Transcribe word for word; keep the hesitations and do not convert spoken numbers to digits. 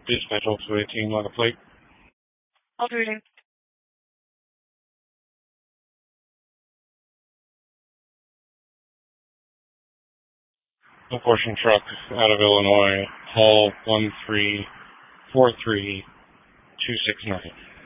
Dispatch also eighteen on the plate. Alter reading. Unfortunate truck out of Illinois, Hall one three four three two six nine.